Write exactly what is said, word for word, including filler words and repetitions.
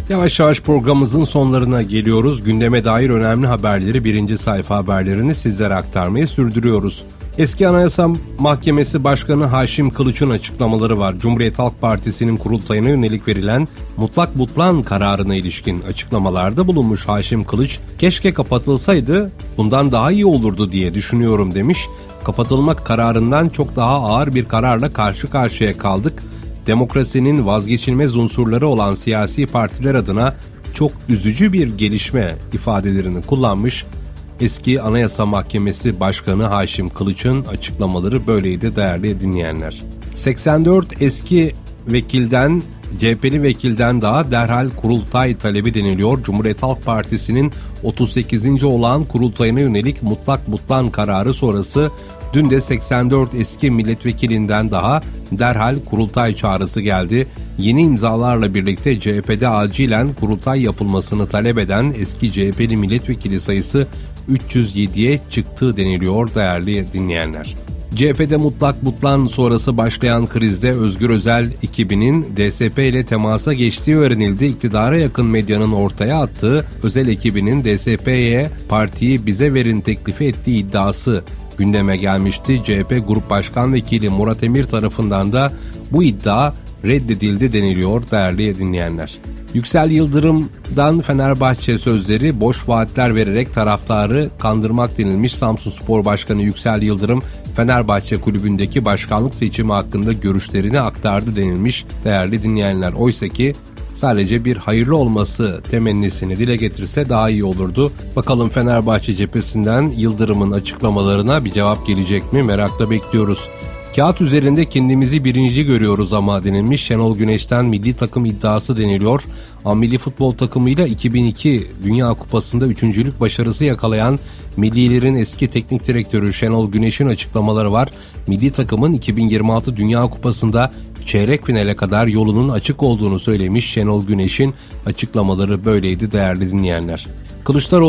Yavaş yavaş programımızın sonlarına geliyoruz. Gündeme dair önemli haberleri, birinci sayfa haberlerini sizlere aktarmayı sürdürüyoruz. Eski Anayasa Mahkemesi Başkanı Haşim Kılıç'ın açıklamaları var. Cumhuriyet Halk Partisi'nin kurultayına yönelik verilen mutlak butlan kararına ilişkin açıklamalarda bulunmuş Haşim Kılıç, keşke kapatılsaydı bundan daha iyi olurdu diye düşünüyorum demiş. Kapatılmak kararından çok daha ağır bir kararla karşı karşıya kaldık. Demokrasinin vazgeçilmez unsurları olan siyasi partiler adına çok üzücü bir gelişme ifadelerini kullanmış. Eski Anayasa Mahkemesi Başkanı Haşim Kılıç'ın açıklamaları böyleydi değerli dinleyenler. seksen dört eski vekilden, C H P'li vekilden daha derhal kurultay talebi deniliyor. Cumhuriyet Halk Partisi'nin otuz sekizinci olağan kurultayına yönelik mutlak butlan kararı sonrası dün de seksen dört eski milletvekilinden daha derhal kurultay çağrısı geldi. Yeni imzalarla birlikte C H P'de acilen kurultay yapılmasını talep eden eski C H P'li milletvekili sayısı üç yüz yediye çıktı deniliyor değerli dinleyenler. C H P'de mutlak butlan sonrası başlayan krizde Özgür Özel ekibinin D S P ile temasa geçtiği öğrenildi. İktidara yakın medyanın ortaya attığı Özel ekibinin D S P'ye partiyi bize verin teklifi ettiği iddiası gündeme gelmişti. C H P Grup Başkan Vekili Murat Emir tarafından da bu iddia reddedildi deniliyor değerli dinleyenler. Yüksel Yıldırım'dan Fenerbahçe sözleri, boş vaatler vererek taraftarı kandırmak denilmiş. Samsunspor Başkanı Yüksel Yıldırım, Fenerbahçe kulübündeki başkanlık seçimi hakkında görüşlerini aktardı denilmiş değerli dinleyenler. Oysa ki sadece bir hayırlı olması temennisini dile getirse daha iyi olurdu. Bakalım Fenerbahçe cephesinden Yıldırım'ın açıklamalarına bir cevap gelecek mi? Merakla bekliyoruz. Kağıt üzerinde kendimizi birinci görüyoruz ama denilmiş. Şenol Güneş'ten milli takım iddiası deniliyor. Milli futbol takımıyla iki bin iki Dünya Kupası'nda üçüncülük başarısı yakalayan millilerin eski teknik direktörü Şenol Güneş'in açıklamaları var. Milli takımın iki bin yirmi altı Dünya Kupası'nda çeyrek finale kadar yolunun açık olduğunu söylemiş. Şenol Güneş'in açıklamaları böyleydi değerli dinleyenler. Kılıçdaroğlu